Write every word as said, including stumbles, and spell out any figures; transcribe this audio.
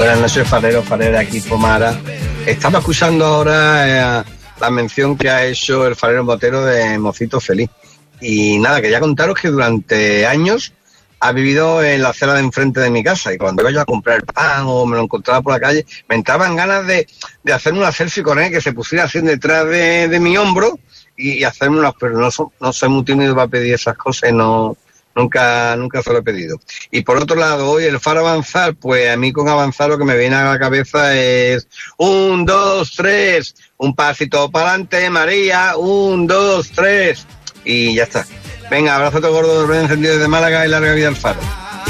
Buenas noches, farero, farera, aquí Pomara. Estaba escuchando ahora eh, la mención que ha hecho el farero motero de Mocito Feliz. Y nada, quería contaros que durante años ha vivido en la acera de enfrente de mi casa, y cuando iba yo a comprar pan o me lo encontraba por la calle, me entraban ganas de, de hacerme una selfie con él, que se pusiera así detrás de, de mi hombro y, y hacerme unas, pero no, so, no soy muy tímido para pedir esas cosas, no, nunca, nunca se lo he pedido. Y por otro lado, hoy el faro avanzar, pues a mí con avanzar lo que me viene a la cabeza es un, dos, tres, un pasito para adelante, María, un, dos, tres, y ya está. Venga, abrazo todo gordo, encendido desde Málaga y larga vida al faro.